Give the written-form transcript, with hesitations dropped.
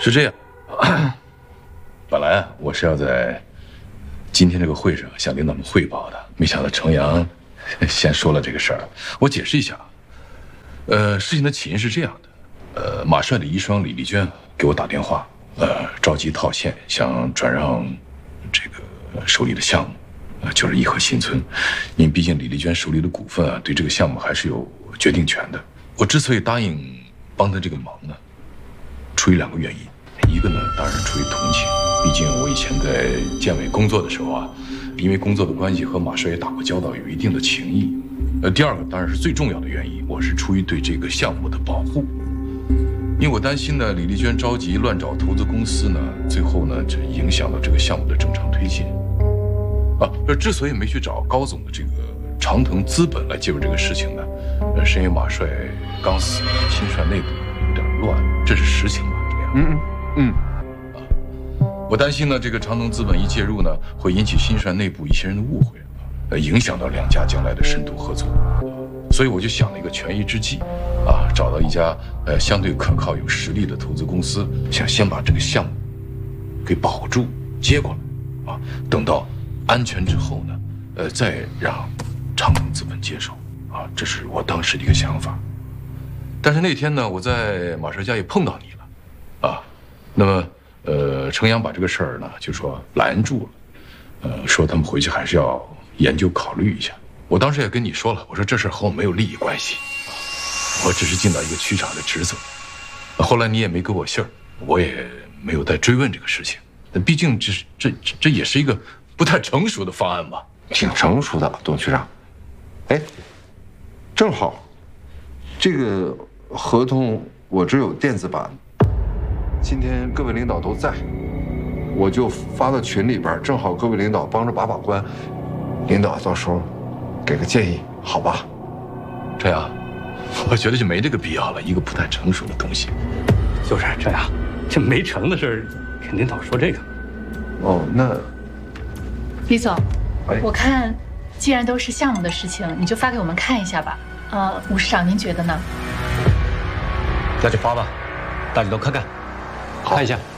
是这样，本来啊，我是要在今天这个会上向领导们汇报的，没想到程阳先说了这个事儿。我解释一下，事情的起因是这样的，马帅的遗孀李丽娟给我打电话，着急套现，想转让这个手里的项目，就是颐和新村，因为毕竟李丽娟手里的股份啊，对这个项目还是有决定权的。我之所以答应帮她这个忙呢，出于2个原因。一个呢，当然是出于同情，毕竟我以前在建委工作的时候啊，因为工作的关系和马帅也打过交道，有一定的情谊。第2个当然是最重要的原因，我是出于对这个项目的保护，因为我担心呢，李丽娟着急乱找投资公司呢，最后呢，这影响到这个项目的正常推进。之所以没去找高总的这个长腾资本来介入这个事情呢，是因为马帅刚死，新帅内部有点乱，这是实情嘛，这样。我担心呢，这个长腾资本一介入呢，会引起新帅内部一些人的误会，影响到2家将来的深度合作。所以我就想了一个权宜之计，找到一家相对可靠、有实力的投资公司，想先把这个项目给保住、接过来，等到安全之后呢，再让长腾资本接手，这是我当时的一个想法。但是那天呢，我在马帅家也碰到你了，那么程阳把这个事儿呢，就说拦住了，说他们回去还是要研究考虑一下。我当时也跟你说了，我说这事和我没有利益关系，我只是尽到一个区长的职责。后来你也没给我信儿，我也没有再追问这个事情。毕竟这也是一个不太成熟的方案吧？ 挺成熟的，董区长。哎，正好，这个合同我只有电子版。今天各位领导都在，我就发到群里边，正好各位领导帮着把关，领导到时候给个建议，好吧？ 程阳，我觉得就没这个必要了，一个不太成熟的东西。 就是程阳，这没成的事儿，跟领导说这个。 哦，那李总，我看既然都是项目的事情，你就发给我们看一下吧。吴市长您觉得呢？ 那就发吧，大家都看看。看一下。